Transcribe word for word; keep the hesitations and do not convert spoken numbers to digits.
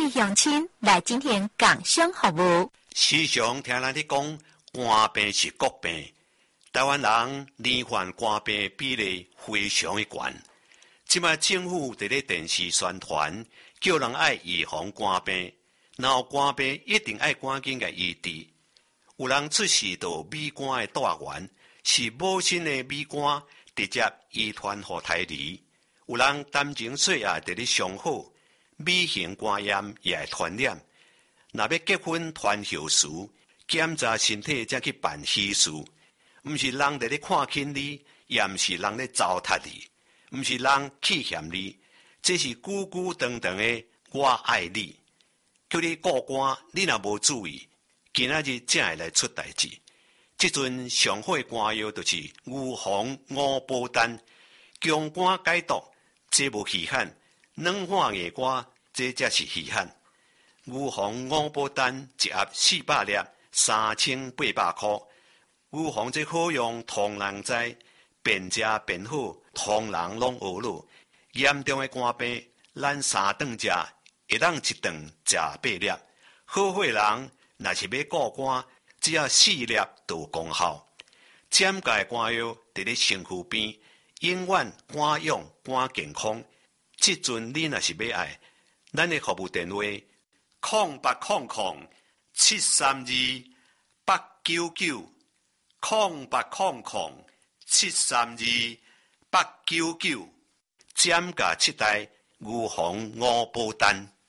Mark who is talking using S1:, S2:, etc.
S1: 乡亲来今天港生服务。
S2: 时常听人咧讲，肝病是国病，台湾人罹患肝病比例非常的高。即摆政府伫咧电视宣传，叫人爱预防肝病，然后肝病一定爱赶紧个医治。有人出事到米肝的大源，是母亲的米肝直接遗传予胎儿。有人担情岁啊，伫咧上好，米型肝炎也会传染。若要结婚传后事，检查身体才去办喜事，毋是人伫咧看轻你，也毋是人咧糟蹋你，毋是人气嫌你，这是久久长长的我爱你。叫你顾肝，你若无注意，今仔日才会来出代志。即阵上好的肝药就是牛黄五宝丹，强肝解毒，这无稀罕。软化牙瓜，这才是稀罕。牛黄五宝丹一盒四百粒，三千八百块。牛黄这好用，通人知，便食便好，通人拢学了。严重的肝病，咱三顿食，会当一顿食八粒。好货人若是要顾肝，只要四粒就有功效。减价肝药伫咧身躯边，永远肝勇肝健康。即阵你若是要爱，咱的服务电话空八空空七三二八九九，空八空空七三二八九九，减价七代牛黄五宝丹。